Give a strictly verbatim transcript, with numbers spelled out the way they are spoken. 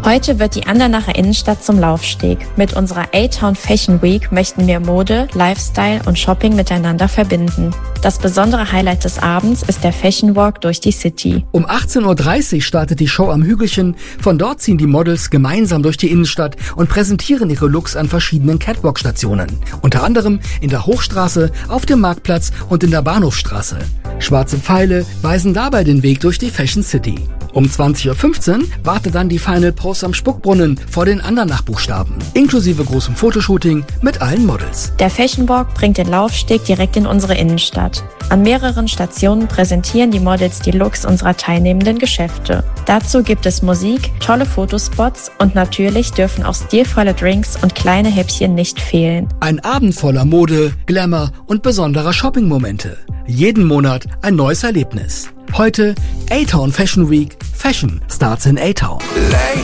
Heute wird die Andernacher Innenstadt zum Laufsteg. Mit unserer A-Town Fashion Week möchten wir Mode, Lifestyle und Shopping miteinander verbinden. Das besondere Highlight des Abends ist der Fashion Walk durch die City. Um achtzehn Uhr dreißig startet die Show am Hügelchen. Von dort ziehen die Models gemeinsam durch die Innenstadt und präsentieren ihre Looks an verschiedenen Catwalk-Stationen. Unter anderem in der Hochstraße, auf dem Marktplatz und in der Bahnhofstraße. Schwarze Pfeile weisen dabei den Weg durch die Fashion City. Um zwanzig Uhr fünfzehn wartet dann die Final Pose am Spuckbrunnen vor den Andernach-Buchstaben, inklusive großem Fotoshooting mit allen Models. Der Fashion Walk bringt den Laufsteg direkt in unsere Innenstadt. An mehreren Stationen präsentieren die Models die Looks unserer teilnehmenden Geschäfte. Dazu gibt es Musik, tolle Fotospots und natürlich dürfen auch stilvolle Drinks und kleine Häppchen nicht fehlen. Ein Abend voller Mode, Glamour und besonderer Shopping-Momente. Jeden Monat ein neues Erlebnis. Heute A-Town Fashion Week. Fashion starts in A-Town.